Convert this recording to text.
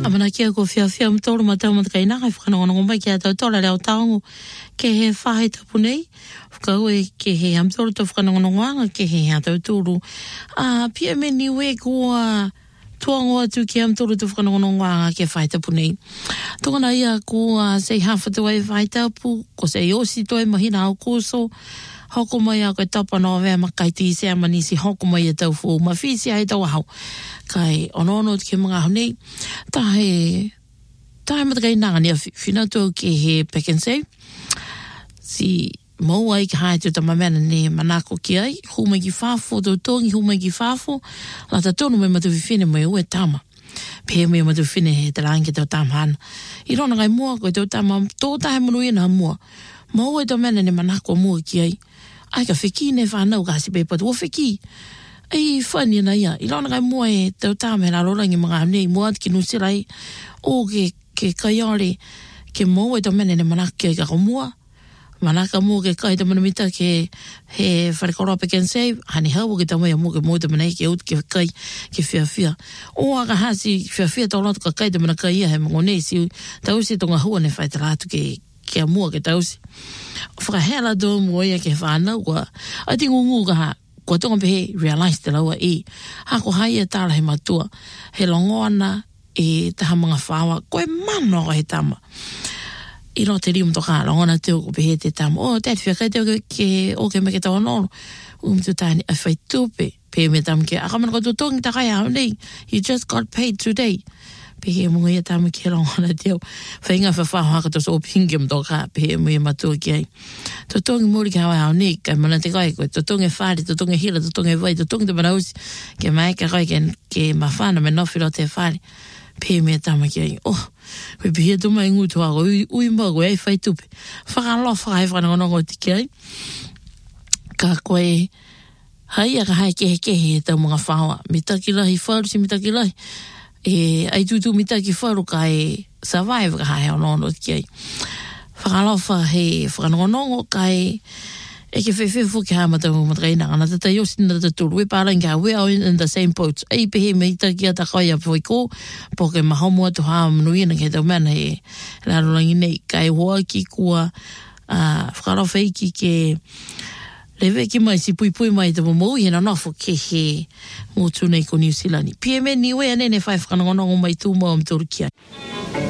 Amana kia ko fia mtoro matau matakaina kai whanongonongo mai kia tau tola leo taongo ke he whahe tapu nei. Whakaue ke he amtoro tau whanongonongoanga ke he hea tau tūru. Pia me niwe kua tuango atu ke amtoro tau whanongonongoanga ke whahe tapu nei. Tongana ia kua sei hafa tu ai whahe tapu, ko sei osi toi mahina au koso. Hoko mai a koe tapa no vea makai ti se amanisi hoko mai a tau fu mawhisi ai tau ahau. Kai ono ke mga honei. Tahe matakai nanga ni a whina tau ke he Pick n Save. Si mau ai ka hae tu tamamena ne manako ki ai. Huma ki whafo, tau tongi huma ki whafo. La ta tonu me matu whiwhine mai ue tama. Pea me matu whiwhine he te rangi tau tamahana. I rona ngai mua koe tau tama tō tahe manu ina mua. Mau ai tau mena ne manako mua ki ai. Ai ka whiki ne whanau ka si pepa tua whiki. Ai whani na ia. I rona kai mua e tau tāme la rorangi mga nei mua ki nusirai. O ke kaiore ke mau e tau mene ne manaki ai ka mua. Manaka mua ke kai tau manamita ke he wharekora Pick n Save. Hani hau ke tau mai mua ke mua tau manai ke ut ke kai ke whiawhia. O aka hasi whiawhia tau lotu ka kai tau manaka ia he mongone si tau si tonga hua ne whai taratu ke mua ke tau si. Whakahela tō mua ia ke whanau kua. A ti ngungu ka ha. Kua tonga pehe realize te laua e. Hako hai e tāra he matua. He longoana e taha mga whawa. Koe mano ka he tama. I ro te rium toka longoana teo ko pehe te tama. O tēt whiakai teo ke o ke meke tau anoro. Tu tāni a whai tūpe. Pehe me tama ke. Akamana ko tō tongi takai hao nei. You just got paid today. Pehe munga ia tama ke longoana teo. Whainga whawhaho haka to so pingim toka. Pehe munga matua ki ai. Tō tongi muri ki hawa hao nei. Kai mana te kai koe. Tō tongi whare, tō tongi hila, tō tongi vai, tō tongi te manausi. Ke mai ka kai ke mawhana me nofiro te whare. Pehe munga tama ki ai. Oh, koe pehe tuma i ngutu hako. Ui mago ei whai tupe. Whakalo whakai whanongonongo ti ki ai. Ka koe hai a ka hai kehe tau mga whaua. Mitaki lahi whauru si mitaki lahi. Ai tutu mitaki whauru ka survive ka hai onono ki ai. Whakalofa he whakanongonongo kai ke whewhewhu ki haa matau matakaina. Ana tata yosina tata turu. We pārang ka we are in the same boat. Ei pehe me itaki ata kai a whaiko. Po ke mahomu atu haa manuina ke tau mana he rarorangi nei. Kai hoa ki kua whakalofa iki ke lewe ki mai si pui mai te mo i na nofo ke he motu nei ko New Zealand. PMN ni we ane ne whai whakanongonongo mai tū mo am turu ki ai.